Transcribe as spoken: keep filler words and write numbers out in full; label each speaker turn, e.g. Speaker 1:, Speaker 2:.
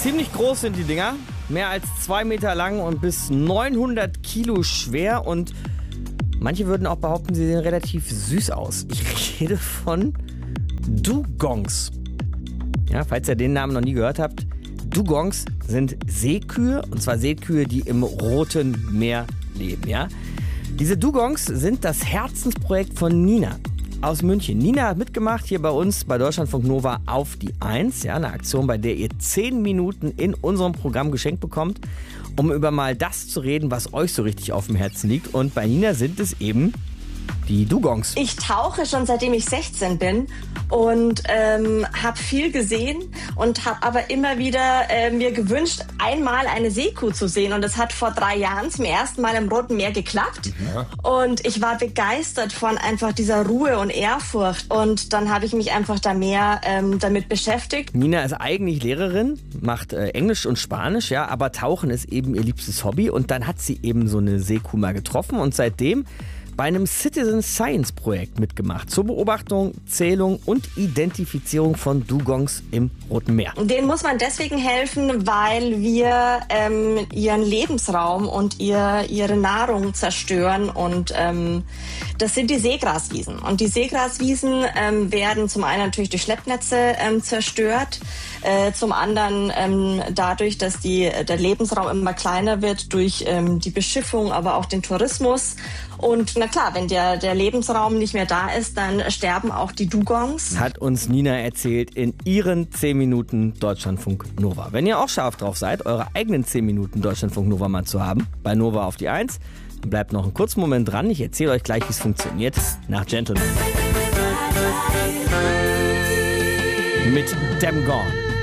Speaker 1: Ziemlich groß sind die Dinger. Mehr als zwei Meter lang und bis neunhundert Kilo schwer. Und manche würden auch behaupten, sie sehen relativ süß aus. Ich rede von Dugongs. Ja, falls ihr den Namen noch nie gehört habt. Dugongs sind Seekühe. Und zwar Seekühe, die im Roten Meer leben. Ja? Diese Dugongs sind das Herzensprojekt von Nina aus München. Nina hat mitgemacht hier bei uns bei Deutschlandfunk Nova auf die eins. Ja, eine Aktion, bei der ihr zehn Minuten in unserem Programm geschenkt bekommt, um über mal das zu reden, was euch so richtig auf dem Herzen liegt. Und bei Nina sind es eben die Dugongs.
Speaker 2: Ich tauche schon seitdem ich sechzehn bin und ähm, habe viel gesehen und habe aber immer wieder äh, mir gewünscht, einmal eine Seekuh zu sehen. Und das hat vor drei Jahren zum ersten Mal im Roten Meer geklappt. Ja. Und ich war begeistert von einfach dieser Ruhe und Ehrfurcht. Und dann habe ich mich einfach da mehr ähm, damit beschäftigt.
Speaker 1: Nina ist eigentlich Lehrerin, macht äh, Englisch und Spanisch, ja, aber Tauchen ist eben ihr liebstes Hobby. Und dann hat sie eben so eine Seekuh mal getroffen und seitdem bei einem Citizen Science Projekt mitgemacht zur Beobachtung, Zählung und Identifizierung von Dugongs im Roten Meer.
Speaker 2: Denen muss man deswegen helfen, weil wir ähm, ihren Lebensraum und ihr, ihre Nahrung zerstören. Und ähm, das sind die Seegraswiesen. Und die Seegraswiesen ähm, werden zum einen natürlich durch Schleppnetze ähm, zerstört, äh, zum anderen ähm, dadurch, dass die, der Lebensraum immer kleiner wird durch ähm, die Beschiffung, aber auch den Tourismus. Und na klar, wenn der, der Lebensraum nicht mehr da ist, dann sterben auch die Dugongs.
Speaker 1: Hat uns Nina erzählt in ihren zehn Minuten Deutschlandfunk Nova. Wenn ihr auch scharf drauf seid, eure eigenen zehn Minuten Deutschlandfunk Nova mal zu haben, bei Nova auf die eins, dann bleibt noch einen kurzen Moment dran. Ich erzähle euch gleich, wie es funktioniert, nach Gentleman. Mit Dem Gone.